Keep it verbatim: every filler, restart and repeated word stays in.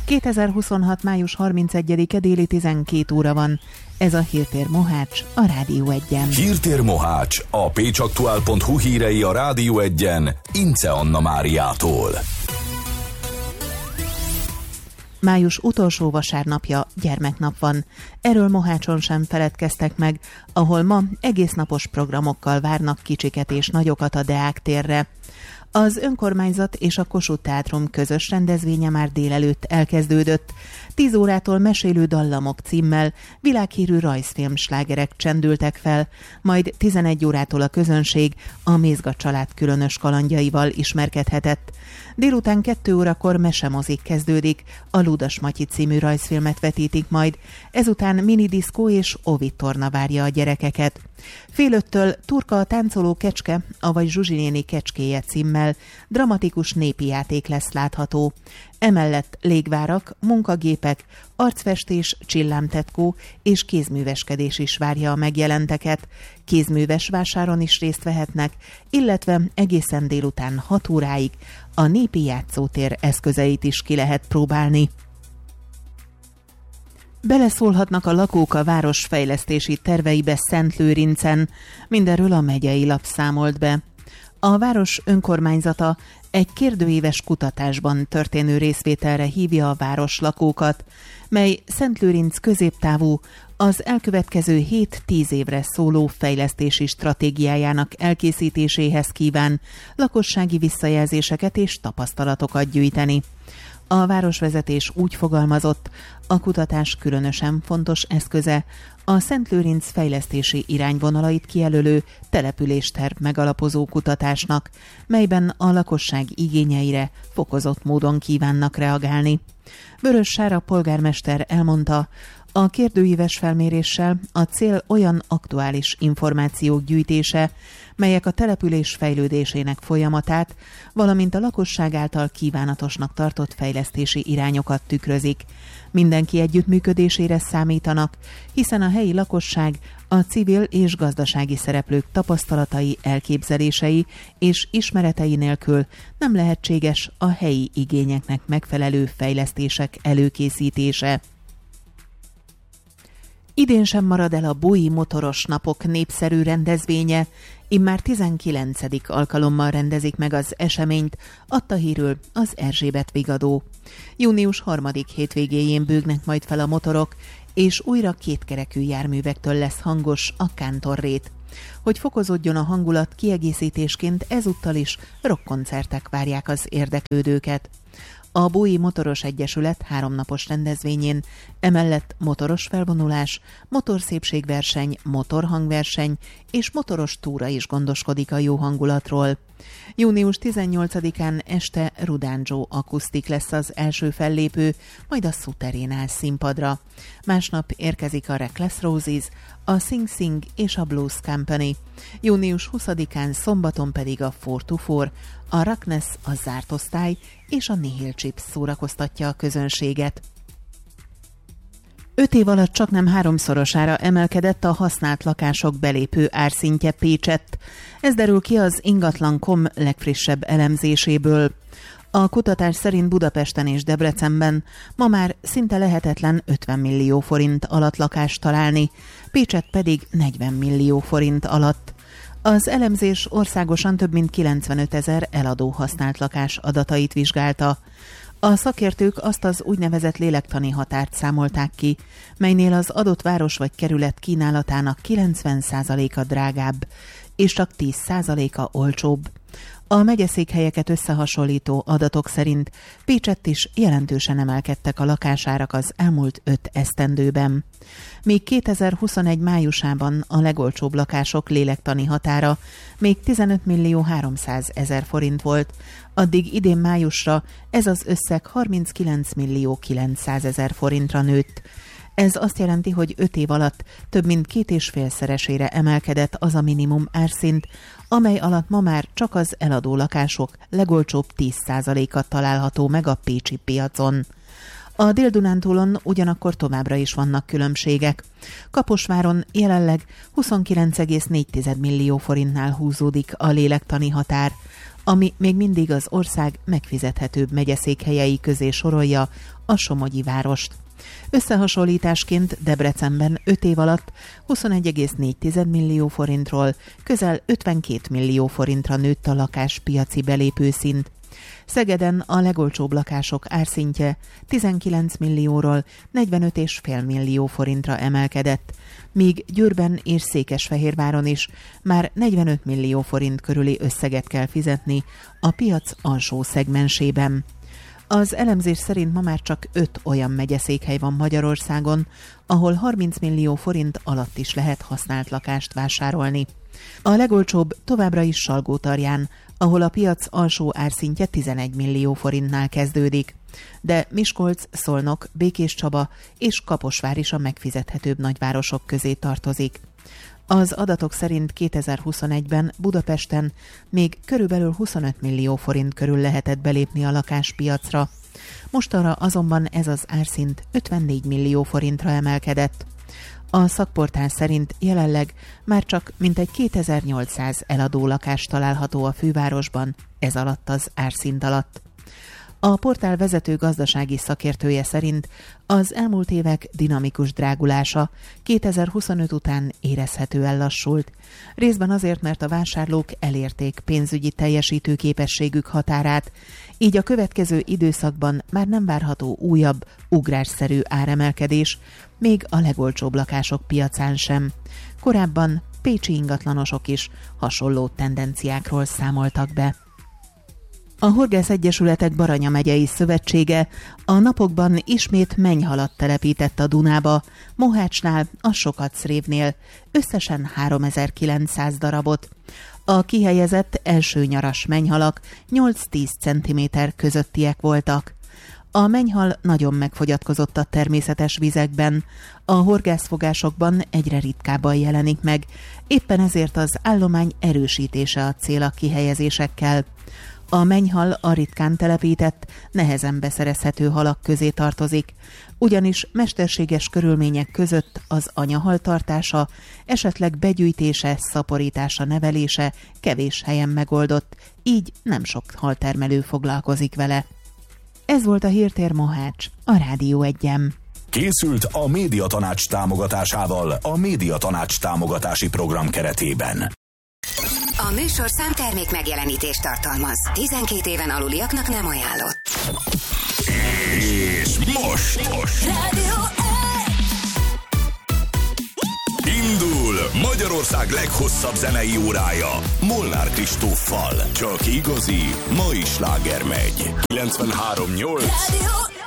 kétezer-huszonhat. május harmincegyedike déli tizenkét óra van. Ez a Hírtér Mohács a Rádió Egyen. Hírtér Mohács, a pécsaktuál pont hu hírei a Rádió Egyen, Ince Anna Máriától. Május utolsó vasárnapja gyermeknap van. Erről Mohácson sem feledkeztek meg, ahol ma egésznapos programokkal várnak kicsiket és nagyokat a Deák térre. Az önkormányzat és a Kossuth Teátrum közös rendezvénye már délelőtt elkezdődött. Tíz órától mesélő dallamok címmel világhírű rajzfilm slágerek csendültek fel, majd tizenegy órától a közönség a Mézga család különös kalandjaival ismerkedhetett. Délután kettő órakor mesemozik kezdődik, a Ludas Matyi című rajzfilmet vetítik majd, ezután minidiszkó és Ovid torna várja a gyerekeket. Fél öttől Turka a táncoló kecske, avagy Zsuzsi néni kecskéje címmel dramatikus népi játék lesz látható. Emellett légvárak, munkagépek, arcfestés, csillámtetkó és kézműveskedés is várja a megjelenteket. Kézműves vásáron is részt vehetnek, illetve egészen délután hat óráig a népi játszótér eszközeit is ki lehet próbálni. Beleszólhatnak a lakók a város fejlesztési terveibe Szentlőrincen, mindenről a megyei lap számolt be. A város önkormányzata egy kérdőíves kutatásban történő részvételre hívja a város lakókat, mely Szentlőrinc középtávú, az elkövetkező hét-tíz évre szóló fejlesztési stratégiájának elkészítéséhez kíván lakossági visszajelzéseket és tapasztalatokat gyűjteni. A városvezetés úgy fogalmazott, a kutatás különösen fontos eszköze a Szentlőrinc fejlesztési irányvonalait kijelölő településterv megalapozó kutatásnak, melyben a lakosság igényeire fokozott módon kívánnak reagálni. Vörös Sára polgármester elmondta, a kérdőíves felméréssel a cél olyan aktuális információk gyűjtése, melyek a település fejlődésének folyamatát, valamint a lakosság által kívánatosnak tartott fejlesztési irányokat tükrözik. Mindenki együttműködésére számítanak, hiszen a helyi lakosság a civil és gazdasági szereplők tapasztalatai, elképzelései és ismeretei nélkül nem lehetséges a helyi igényeknek megfelelő fejlesztések előkészítése. Idén sem marad el a Bói Motoros Napok népszerű rendezvénye, immár tizenkilencedik alkalommal rendezik meg az eseményt, adta hírül az Erzsébet Vigadó. június harmadik hétvégéjén bőgnek majd fel a motorok, és újra kétkerekű járművektől lesz hangos a kántorrét. Hogy fokozódjon a hangulat, kiegészítésként ezúttal is rockkoncertek várják az érdeklődőket. A Bói Motoros Egyesület háromnapos rendezvényén emellett motoros felvonulás, motorszépségverseny, motorhangverseny és motoros túra is gondoskodik a jó hangulatról. június tizennyolcadikán este Rudánzsó akusztik lesz az első fellépő, majd a Szuterén áll színpadra. Másnap érkezik a Reckless Roses, a Sing Sing és a Blues Company. június huszadikán szombaton pedig a Four to Four, a Rockness, a zárt osztály és a Nihil Chips szórakoztatja a közönséget. Öt év alatt csaknem háromszorosára emelkedett a használt lakások belépő árszintje Pécsett. Ez derül ki az ingatlan pont com legfrissebb elemzéséből. A kutatás szerint Budapesten és Debrecenben ma már szinte lehetetlen ötven millió forint alatt lakást találni, Pécsett pedig negyven millió forint alatt. Az elemzés országosan több mint kilencvenötezer eladó használt lakás adatait vizsgálta. A szakértők azt az úgynevezett lélektani határt számolták ki, melynél az adott város vagy kerület kínálatának kilencven százaléka drágább, és csak tíz százaléka olcsóbb. A megyeszékhelyeket összehasonlító adatok szerint Pécsett is jelentősen emelkedtek a lakásárak az elmúlt öt esztendőben. Míg kétezer-huszonegy májusában a legolcsóbb lakások lélektani határa még tizenöt millió háromszázezer forint volt, addig idén májusra ez az összeg harminckilenc millió kilencszázezer forintra nőtt. Ez azt jelenti, hogy öt év alatt több mint két és félszeresére emelkedett az a minimum árszint, amely alatt ma már csak az eladó lakások legolcsóbb tíz százaléka található meg a pécsi piacon. A Dél-Dunántúlon ugyanakkor továbbra is vannak különbségek. Kaposváron jelenleg huszonkilenc egész négy millió forintnál húzódik a lélektani határ, ami még mindig az ország megfizethetőbb megyeszékhelyei közé sorolja a Somogyi várost. Összehasonlításként Debrecenben öt év alatt huszonegy egész négy millió forintról közel ötvenkét millió forintra nőtt a lakáspiaci belépőszint. Szegeden a legolcsóbb lakások árszintje tizenkilenc millióról negyvenöt egész öt millió forintra emelkedett, míg Győrben és Székesfehérváron is már negyvenöt millió forint körüli összeget kell fizetni a piac alsó szegmensében. Az elemzés szerint ma már csak öt olyan megyeszékhely van Magyarországon, ahol harminc millió forint alatt is lehet használt lakást vásárolni. A legolcsóbb továbbra is Salgótarján, ahol a piac alsó árszintje tizenegy millió forintnál kezdődik, de Miskolc, Szolnok, Békéscsaba és Kaposvár is a megfizethetőbb nagyvárosok közé tartozik. Az adatok szerint kétezer-huszonegyben Budapesten még körülbelül huszonöt millió forint körül lehetett belépni a lakáspiacra. Mostanra azonban ez az árszint ötvennégy millió forintra emelkedett. A szakportál szerint jelenleg már csak mintegy kétezer-nyolcszáz eladó lakás található a fővárosban, ez alatt az árszint alatt. A portál vezető gazdasági szakértője szerint az elmúlt évek dinamikus drágulása kétezer-huszonöt után érezhetően lassult. Részben azért, mert a vásárlók elérték pénzügyi teljesítőképességük határát, így a következő időszakban már nem várható újabb, ugrásszerű áremelkedés, még a legolcsóbb lakások piacán sem. Korábban pécsi ingatlanosok is hasonló tendenciákról számoltak be. A Horgász Egyesületek Baranya megyei szövetsége a napokban ismét mennyhalat telepített a Dunába, Mohácsnál, a Sokacrévnél, összesen háromezer-kilencszáz darabot. A kihelyezett első nyaras mennyhalak nyolc-tíz centiméter közöttiek voltak. A mennyhal nagyon megfogyatkozott a természetes vizekben, a horgászfogásokban egyre ritkábban jelenik meg, éppen ezért az állomány erősítése a cél a kihelyezésekkel. A mennyhal a ritkán telepített, nehezen beszerezhető halak közé tartozik, ugyanis mesterséges körülmények között az anyahal tartása, esetleg begyűjtése, szaporítása, nevelése kevés helyen megoldott, így nem sok haltermelő foglalkozik vele. Ez volt a Hírtér Mohács, a Rádió Egyen. Készült a Médiatanács támogatásával a Médiatanács támogatási program keretében. A műsor számtermék megjelenítést tartalmaz. tizenkét éven aluliaknak nem ajánlott. És most, most. Rádió Indul Magyarország leghosszabb zenei órája Molnár Kristóffal. Csak igazi, mai sláger megy. kilencvenhárom nyolc